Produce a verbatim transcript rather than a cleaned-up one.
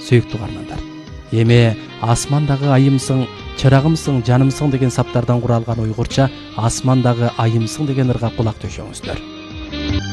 Сүйүктүү каармандар, эми асмандагы айымсың, чырагымсың, жанымсың деген саптардан куралган уйгурча асмандагы айымсың деген ырга кулак төшөңүздөр.